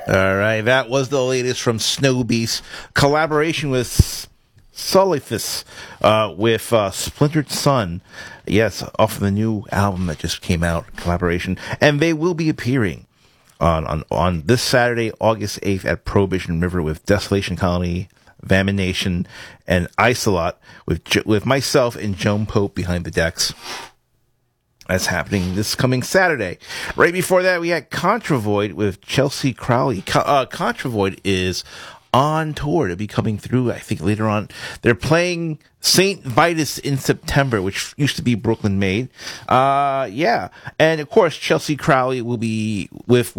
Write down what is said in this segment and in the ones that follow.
All right, that was the latest from Snow Beast. Collaboration with Solifus with Splintered Sun. Yes, off of the new album that just came out, collaboration. And they will be appearing on this Saturday, August 8th at Prohibition River with Desolation Colony, Vamination, and Isolot with myself and Joan Pope behind the decks. That's happening this coming Saturday. Right before that, we had Contravoid with Chelsea Crowley. Contravoid is on tour to be coming through, I think, later on. They're playing St. Vitus in September, which used to be Brooklyn made. Yeah. And of course, Chelsea Crowley will be with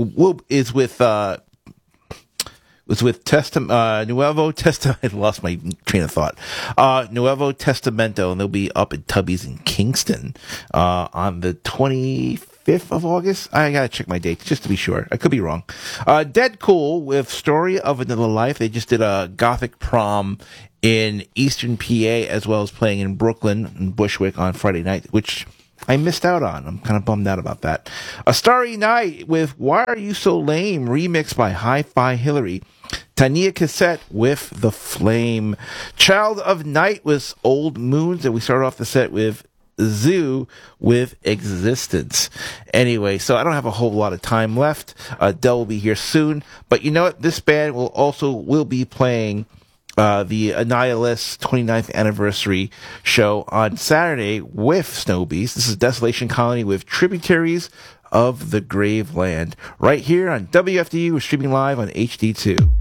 Nuevo Testamento. I lost my train of thought. Nuevo Testamento, and they'll be up at Tubby's in Kingston on the 25th of August. I gotta check my dates just to be sure. I could be wrong. Dead Cool with Story of Another Life. They just did a Gothic prom in Eastern PA, as well as playing in Brooklyn and Bushwick on Friday night, which I missed out on. I'm kind of bummed out about that. A Starry Night with Why Are You So Lame, remixed by Hi-Fi Hillary. Tania Cassette with The Flame. Child of Night with Old Moons, and we started off the set with Zoo with Existence. Anyway, so I don't have a whole lot of time left. Dell will be here soon, but you know what? This band will be playing the Annihilus 29th anniversary show on Saturday with Snow Beast. This is Desolation Colony with Tributaries of the Grave Land, right here on WFDU. We're streaming live on HD2.